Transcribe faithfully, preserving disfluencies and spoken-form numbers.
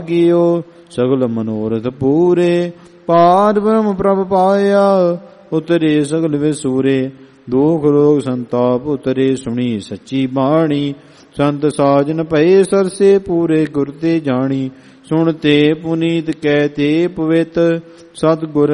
ਗਿਓ ਸਗਲ ਮਨੋਰਥ ਪੂਰੇ। ਪਾਰ ਬ੍ਰਹਮ ਪ੍ਰਭ ਪਾਇਆ ਉਤਰੇ ਸਗਲ ਵਿਸੂਰੇ। ਦੁਖ ਰੋਗ ਸੰਤਾਪ ਉਤਰੇ ਸੁਣੀ ਸੱਚੀ ਬਾਣੀ। ਸੰਤ ਸਾਜਨ ਭਏ ਸਰਸੇ ਪੂਰੇ ਗੁਰ ਤੇ ਜਾਣੀ। ਸੁਣਤੇ ਪੁਨੀਤ ਕਹਿਤੇ ਪਵਿੱਤ ਸਤਿਗੁਰ